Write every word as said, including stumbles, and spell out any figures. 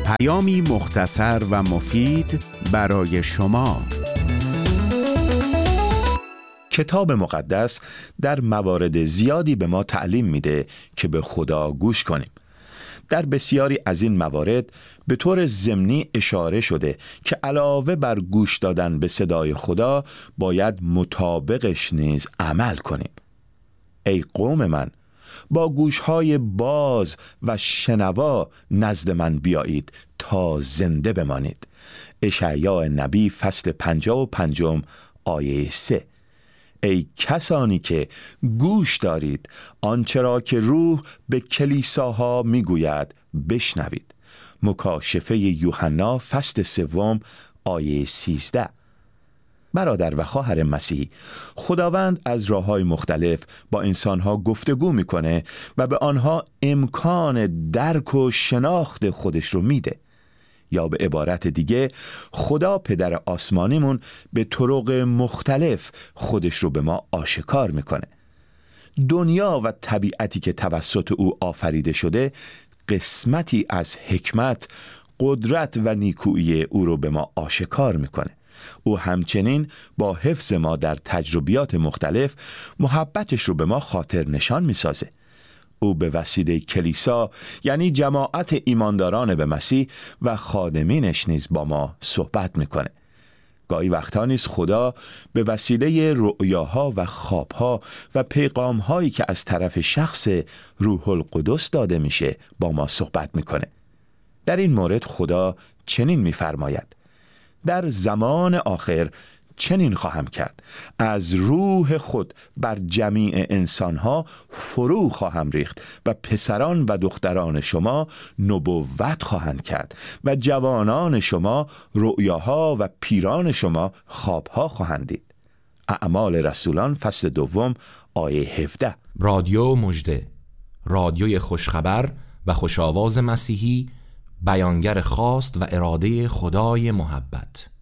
پیامی مختصر و مفید برای شما. کتاب مقدس در موارد زیادی به ما تعلیم میده که به خدا گوش کنیم. در بسیاری از این موارد به طور ضمنی اشاره شده که علاوه بر گوش دادن به صدای خدا باید مطابقش نیز عمل کنیم. ای قوم من، با گوشهای باز و شنوا نزد من بیایید تا زنده بمانید. اشعیا نبی فصل پنجاه و پنجم آیه سه. ای کسانی که گوش دارید آنچه را که روح به کلیساها میگوید بشنوید. مکاشفه یوحنا فصل سوم آیه سیزده. برادر و خواهر مسیحی، خداوند از راه‌های مختلف با انسانها گفتگو میکنه و به آنها امکان درک و شناخت خودش رو میده. یا به عبارت دیگه، خدا پدر آسمانیمون به طرق مختلف خودش رو به ما آشکار میکنه. دنیا و طبیعتی که توسط او آفریده شده قسمتی از حکمت، قدرت و نیکویی او رو به ما آشکار میکنه. او همچنین با حفظ ما در تجربیات مختلف محبتش رو به ما خاطر نشان میسازه. او به وسیله کلیسا یعنی جماعت ایمانداران به مسیح و خادمینش نیز با ما صحبت میکنه. گاهی وقتا نیز خدا به وسیله رؤیاها و خوابها و پیغامهایی که از طرف شخص روح القدس داده میشه با ما صحبت میکنه. در این مورد خدا چنین میفرماید: در زمان آخر چنین خواهم کرد، از روح خود بر جمیع انسانها فرو خواهم ریخت و پسران و دختران شما نبوت خواهند کرد و جوانان شما رؤیاها و پیران شما خوابها خواهند دید. اعمال رسولان فصل دوم آیه هفده. رادیو مژده، رادیوی خوشخبر و خوشاواز مسیحی، بیانگر خواست و اراده خدای محبت.